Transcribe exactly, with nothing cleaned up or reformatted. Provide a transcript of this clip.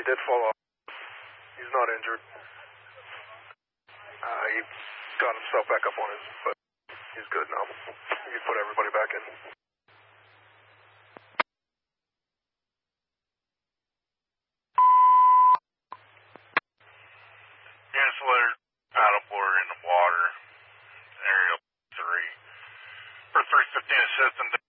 he did fall off. He's not injured. Uh, he got himself back up on his, but he's good now. You can put everybody back in. Insulator paddleboard in the water. Area three. For three fifteen system.